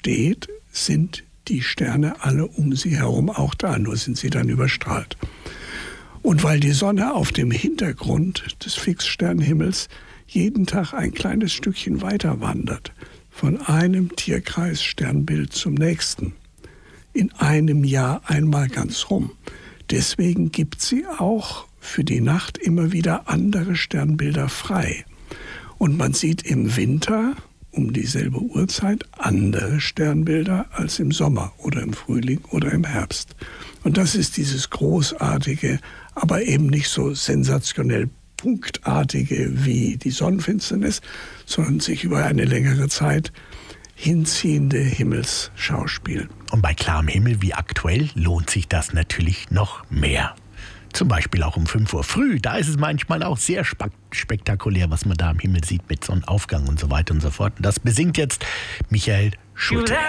steht, sind die Sterne alle um sie herum auch da, nur sind sie dann überstrahlt. Und weil die Sonne auf dem Hintergrund des Fixsternhimmels jeden Tag ein kleines Stückchen weiter wandert, von einem Tierkreissternbild zum nächsten, in einem Jahr einmal ganz rum. Deswegen gibt sie auch für die Nacht immer wieder andere Sternbilder frei. Und man sieht im Winter um dieselbe Uhrzeit andere Sternbilder als im Sommer oder im Frühling oder im Herbst. Und das ist dieses großartige, aber eben nicht so sensationell punktartige wie die Sonnenfinsternis, sondern sich über eine längere Zeit hinziehende Himmelsschauspiel. Und bei klarem Himmel wie aktuell lohnt sich das natürlich noch mehr. Zum Beispiel auch um 5 Uhr früh. Da ist es manchmal auch sehr spektakulär, was man da am Himmel sieht mit Sonnenaufgang und so weiter und so fort. Und das besingt jetzt Michael Schulte.